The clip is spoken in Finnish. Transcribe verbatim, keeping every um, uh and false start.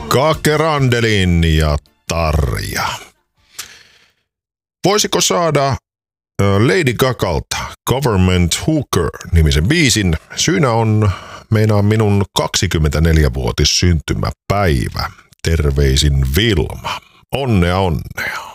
Kake Randelin ja Tarja. Voisiko saada Lady Gagalta Government Hooker-nimisen biisin? Syynä on meinaa minun kaksikymmentäneljävuotis syntymäpäivä. Terveisin Vilma. Onnea onnea.